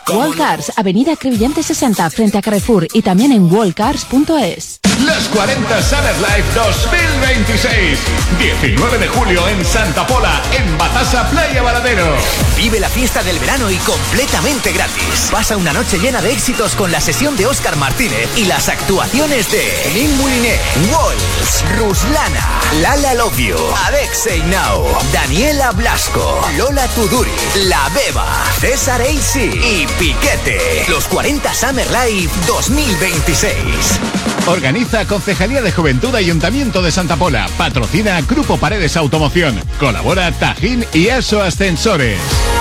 Wallcars, Avenida Crevillente 60, frente a Carrefour, y también en wallcars.es. Los 40 Summer Life 2026. 19 de julio en Santa Pola, en Batasa, Playa Varadero. Vive la fiesta del verano y completamente gratis. Pasa una noche llena de éxitos con la sesión de Óscar Martínez y las actuaciones de Lynn Moulinet, Walls, Ruslana, Lala Love You, Adexei Now, Daniela Blasco, Lola Tuduri, La Beba, César AC y Piquete. Los 40 Summer Life 2026. Organiza Concejalía de Juventud Ayuntamiento de Santa Pola. Patrocina Grupo Paredes Automoción. Colabora Tajín y ESO Ascensores.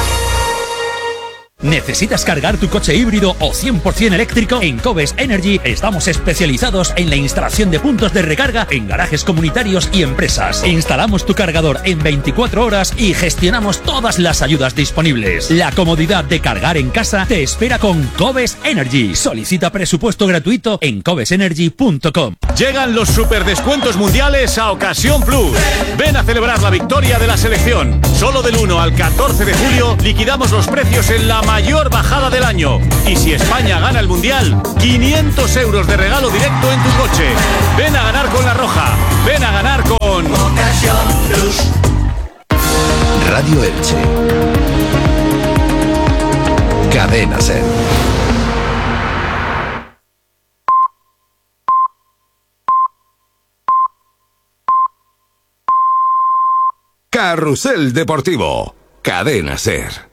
¿Necesitas cargar tu coche híbrido o 100% eléctrico? En Cobes Energy estamos especializados en la instalación de puntos de recarga en garajes comunitarios y empresas. Instalamos tu cargador en 24 horas y gestionamos todas las ayudas disponibles. La comodidad de cargar en casa te espera con Cobes Energy. Solicita presupuesto gratuito en cobesenergy.com. Llegan los superdescuentos mundiales a Ocasión Plus. Ven a celebrar la victoria de la selección. Solo del 1 al 14 de julio liquidamos los precios en la mayor bajada del año. Y si España gana el Mundial, 500 euros de regalo directo en tu coche. Ven a ganar con La Roja. Ven a ganar con Ocasión Plus. Radio Elche. Cadena SER. Carrusel Deportivo. Cadena SER.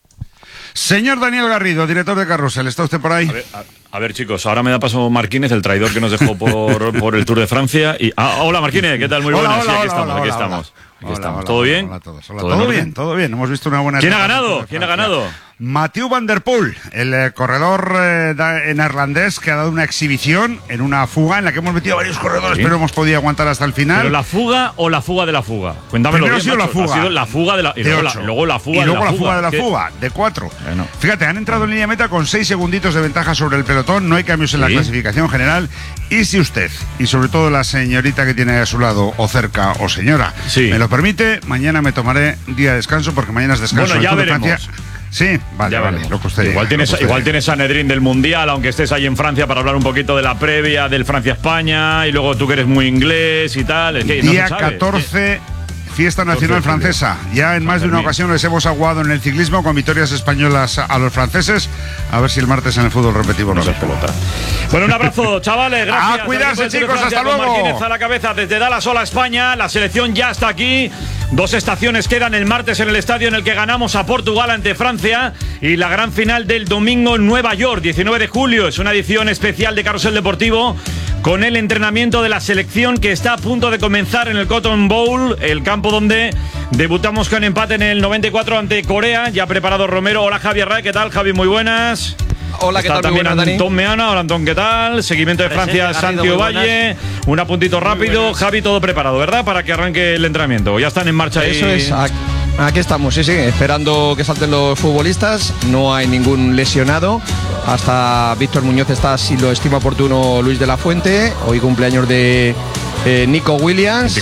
Señor Daniel Garrido, director de Carrusel, ¿está usted por ahí? A ver, chicos, ahora me da paso Marquínez, el traidor que nos dejó por el Tour de Francia. Y hola, Marquínez, ¿qué tal? Muy buenas. Hola, aquí estamos. ¿Todo bien? Hola a todos. Todo bien. Hemos visto una buena... ¿Quién ha ganado? Mathieu van der Poel, el corredor neerlandés que ha dado una exhibición en una fuga en la que hemos metido varios corredores, pero hemos podido aguantar hasta el final. ¿Pero la fuga o la fuga de la fuga? Cuéntamelo bien, ha sido la fuga. Ha sido la fuga de la... luego la fuga y luego de la fuga de la fuga, de 4. Bueno. Fíjate, han entrado en línea meta con 6 segunditos de ventaja sobre el pelotón, no hay cambios en la clasificación general. Y si usted, y sobre todo la señorita que tiene a su lado, o cerca, o señora, me lo permite, mañana me tomaré día de descanso, porque mañana es descanso. Bueno, ya en veremos. Francia. Sí, vale, lo que usted igual tienes Sanedrín del Mundial, aunque estés ahí en Francia para hablar un poquito de la previa del Francia-España, y luego tú que eres muy inglés y tal. Es que día no se sabe. 14, fiesta nacional francesa. Ya en más de una ocasión les hemos aguado en el ciclismo con victorias españolas a los franceses. A ver si el martes en el fútbol repetimos la pelota. Bueno, un abrazo, chavales. Gracias. A cuidarse, chicos. Hasta luego. Martínez a la cabeza desde Dallas. Hola, España. La selección ya está aquí. 2 estaciones quedan el martes en el estadio en el que ganamos a Portugal ante Francia, y la gran final del domingo en Nueva York, 19 de julio. Es una edición especial de Carrusel Deportivo con el entrenamiento de la selección que está a punto de comenzar en el Cotton Bowl, el campo donde debutamos con empate en el 94 ante Corea. Ya preparado Romero. Hola, Javi Array. ¿Qué tal, Javi? Muy buenas. Hola, ¿qué tal? También Muy buenas, Antón Meana. Hola, Antón, ¿qué tal? Seguimiento de Francia, Santi Ovalle. Un apuntito rápido. Javi, todo preparado, ¿verdad? Para que arranque el entrenamiento. Ya están en marcha ahí. Eso es. Aquí estamos, sí, esperando que salten los futbolistas. No hay ningún lesionado. Hasta Víctor Muñoz está, si lo estima oportuno, Luis de la Fuente. Hoy cumpleaños de Nico Williams.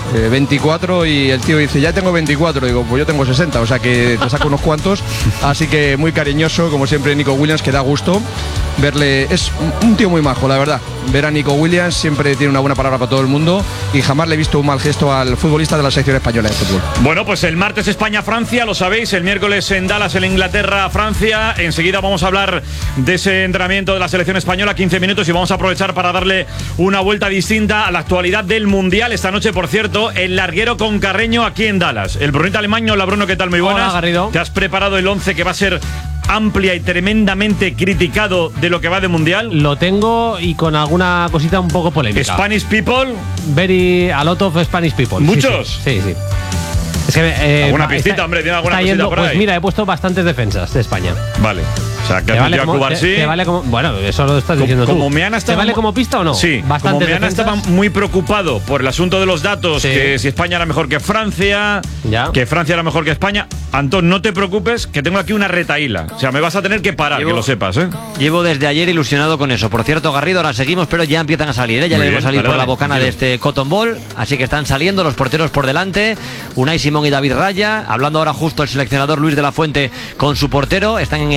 24 y el tío dice, ya tengo 24. Digo, pues yo tengo 60, o sea que te saco unos cuantos. Así que muy cariñoso, como siempre, Nico Williams, que da gusto verle. Es un tío muy majo, la verdad. Ver a Nico Williams, siempre tiene una buena palabra para todo el mundo, y jamás le he visto un mal gesto al futbolista de la selección española de fútbol. Bueno, pues el martes España-Francia, lo sabéis, el miércoles en Dallas, en Inglaterra-Francia. Enseguida vamos a hablar de ese entrenamiento de la selección española, 15 minutos, y vamos a aprovechar para darle una vuelta distinta a la actualidad del Mundial. Esta noche, por cierto, el larguero con Carreño aquí en Dallas. El Brunito Alemán. Hola, Bruno, ¿qué tal? Muy buenas. Hola, Garrido. ¿Te has preparado el 11 que va a ser amplia y tremendamente criticado de lo que va de Mundial? Lo tengo, y con alguna cosita un poco polémica. Spanish people. A lot of Spanish people. ¿Muchos? Sí. Es que, ¿alguna pistita, hombre? ¿Tiene alguna cosita por ahí? Pues mira, he puesto bastantes defensas de España. Vale. O sea, que vale como, Cubarsí. vale como, bueno, eso lo estás diciendo tú. Como Meana estaba, ¿te vale como pista o no? Sí. Bastante. Como Meana estaba muy preocupado por el asunto de los datos, que si España era mejor que Francia, que Francia era mejor que España. Antón, no te preocupes, que tengo aquí una retaíla. O sea, me vas a tener que parar, que lo sepas, ¿eh? Llevo desde ayer ilusionado con eso. Por cierto, Garrido, ahora seguimos, pero ya empiezan a salir, ¿eh? Ya le debemos salir por la bocana de este Cotton Bowl. Así que están saliendo los porteros por delante. Unai Simón y David Raya. Hablando ahora justo el seleccionador Luis de la Fuente con su portero. Están en el área.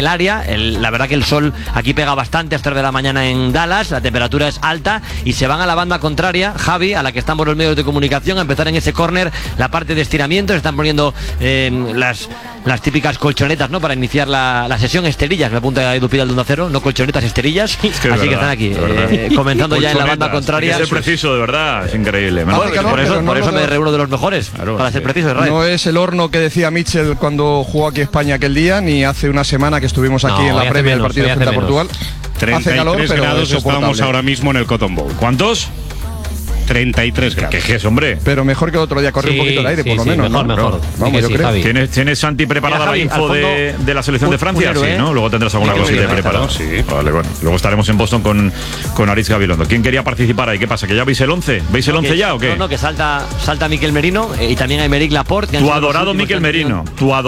La verdad que el sol aquí pega bastante a estas 3 de la mañana en Dallas, la temperatura es alta y se van a la banda contraria, Javi, a la que estamos los medios de comunicación, a empezar en ese córner la parte de estiramiento. Se están poniendo las típicas colchonetas, ¿no? Para iniciar la sesión, esterillas, me apunta Edu Pidal de 1-0, no colchonetas, esterillas. Así que están aquí, comenzando ya en la banda contraria. Es preciso, de verdad, es increíble. Por eso me reúno de los mejores, para ser preciso. No es el horno que decía Mitchell cuando jugó aquí España aquel día, ni hace una semana que estuvimos aquí en la previa del partido frente a Portugal. 33 calor, pero grados estábamos ahora mismo en el Cotton Bowl. ¿Cuántos? 33 grados. ¿Qué es, hombre? Pero mejor que el otro día, corre un poquito el aire, por lo menos. Mejor. Vamos, yo creo. ¿Tienes Santi, preparada Mira, Javi, la info de la selección de Francia? Sí, ¿no? Luego tendrás alguna cosita preparada. Sí, vale, bueno. Luego estaremos en Boston con Aritz Gabilondo. ¿Quién quería participar ahí? ¿Qué pasa? ¿Que ya veis el 11? ¿Veis el 11 ya o qué? No, que salta Miquel Merino y también Aymeric Laporte. Tu adorado Miquel Merino.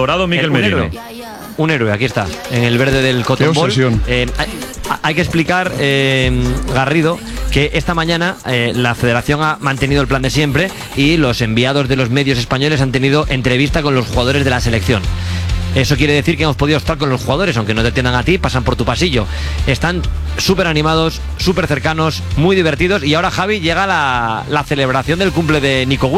Un héroe, aquí está, en el verde del Cotton Bowl. Hay que explicar, Garrido, que esta mañana la federación ha mantenido el plan de siempre y los enviados de los medios españoles han tenido entrevista con los jugadores de la selección. Eso quiere decir que hemos podido estar con los jugadores, aunque no te atiendan a ti, pasan por tu pasillo. Están súper animados, súper cercanos, muy divertidos. Y ahora, Javi, llega la celebración del cumple de Nico